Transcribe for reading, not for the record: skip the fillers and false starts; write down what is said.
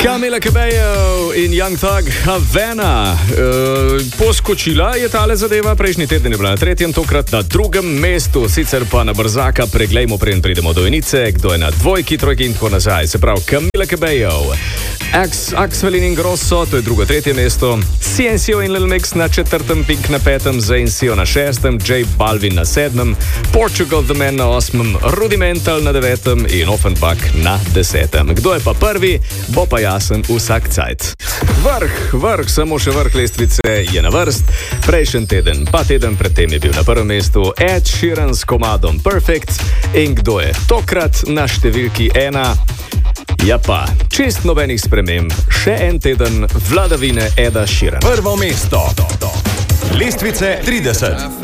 Camila Cabello in Young Thug Havana. Poskočila je tale zadeva, prejšnji teden je bila na 3., tokrat na 2. mestu, sicer pa na brzaka, preglejmo, preden pridemo do enice, kdo je na 2., 3. in tako nazaj. Se pravi, Camila Cabello, Axwell in Grosso, to je 2., 3. mesto, Ciencio in Lil Mix na 4., Pink na 5., Zayncio na 6., J Balvin na 7., Portugal The Man na 8., Rudimental na 9. in Offenbach na 10. Kdo je pa prvi, bo pa jasen vsak cajt. Vrh, samo še vrh lestvice je na vrst. Prejšnji teden, pa teden predtem je bil na 1. mestu Ed Sheeran s komadom Perfect. In kdo je tokrat na številki 1? Ja pa, čist nobenih sprememb, še en teden vladavine Eda Sheerana. Prvo mesto. Lestvice 30.